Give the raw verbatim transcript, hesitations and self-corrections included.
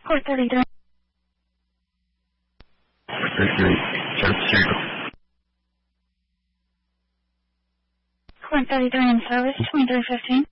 four thirty-three. four thirty-three. Church Circle. four thirty-three in service, twenty-three fifteen.